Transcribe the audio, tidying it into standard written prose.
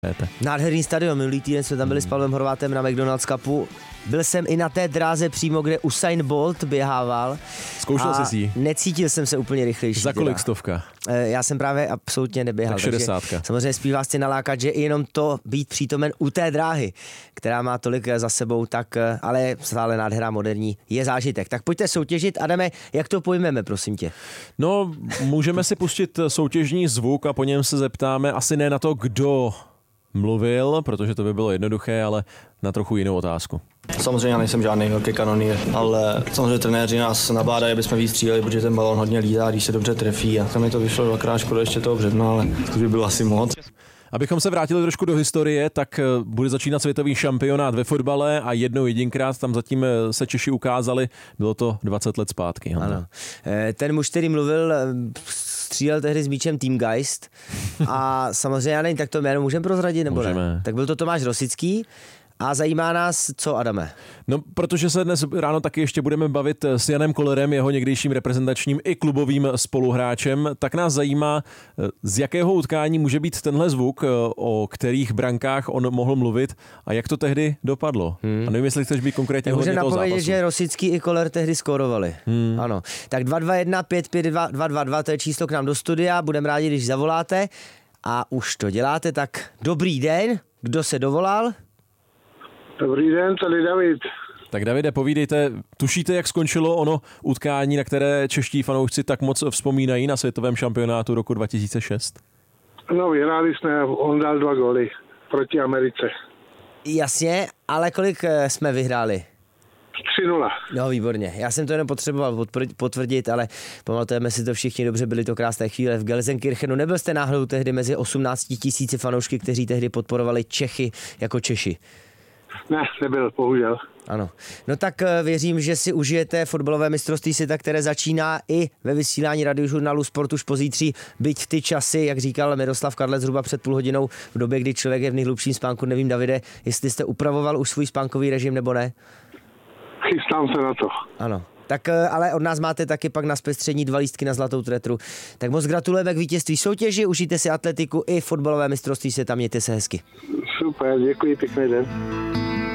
Nádherný stadion, minulý týden jsme tam byli s Pavlem Horvátem na McDonald's Cupu. Byl jsem i na té dráze přímo, kde Usain Bolt běhával. Zkoušel jsi ji? Necítil jsem se úplně rychlejší. Za kolik stovka? Já jsem právě absolutně neběhal. Tak 60. Samozřejmě spíš vás chci nalákat, že i jenom to být přítomen u té dráhy, která má tolik za sebou, tak ale stále nádherná, moderní, je zážitek. Tak pojďte soutěžit. Adame, jak to pojmeme, prosím tě? No, můžeme si pustit soutěžní zvuk a po něm se zeptáme asi ne na to, kdo mluvil, protože to by bylo jednoduché, ale na trochu jinou otázku. Samozřejmě já nejsem žádný velký kanonýr, ale samozřejmě trenéři nás nabádají, aby jsme víc stříleli, protože ten balón hodně lítá, když se dobře trefí a tam mi to vyšlo dvakrát, škoda ještě toho břevna, ale to by bylo asi moc. Abychom se vrátili trošku do historie, tak bude začínat světový šampionát ve fotbale a jedinkrát tam zatím se Češi ukázali, bylo to 20 let zpátky. Ano. Ten muž, který mluvil, střílel tehdy s míčem Teamgeist a samozřejmě, já nevím, tak to jméno můžeme prozradit, nebo můžeme. Ne? Tak byl to Tomáš Rosický. A zajímá nás, co, Adame? No, protože se dnes ráno taky ještě budeme bavit s Janem Kollerem, jeho někdejším reprezentačním i klubovým spoluhráčem, tak nás zajímá, z jakého utkání může být tenhle zvuk, o kterých brankách on mohl mluvit a jak to tehdy dopadlo. A nevím, jestli chceš být konkrétně hodně toho zápasu. Můžeme že Rosický i Koller tehdy skórovali. Ano. Tak 221 552 222, to je číslo k nám do studia, budeme rádi, když zavoláte a už to děláte, tak dobrý den, kdo se dovolal? Dobrý den, tady David. Tak Davide, povídejte, tušíte, jak skončilo ono utkání, na které čeští fanoušci tak moc vzpomínají na světovém šampionátu roku 2006? No, vyhráli jsme, on dal 2 góly proti Americe. Jasně, ale kolik jsme vyhráli? 3-0. No, výborně. Já jsem to jenom potřeboval potvrdit, ale pamatujeme si to všichni dobře, byly to krásné chvíle v Gelsenkirchenu. Nebyl jste náhodou tehdy mezi 18 000 fanoušky, kteří tehdy podporovali Čechy jako Češi? Ne, nebyl, bohužel. Ano. No tak věřím, že si užijete fotbalové mistrovství světa, které začíná i ve vysílání Radiožurnálu Sport už pozítří, byť v ty časy, jak říkal Miroslav Kadlec zhruba před půl hodinou, v době, kdy člověk je v nejhlubším spánku. Nevím, Davide, jestli jste upravoval už svůj spánkový režim nebo ne? Chystám se na to. Ano. Tak ale od nás máte taky pak na zpestření 2 lístky na zlatou tretru. Tak moc gratulujeme k vítězství soutěži, užijte si atletiku i fotbalové mistrovství světa, mějte se hezky. Super, děkuji, pěkný den.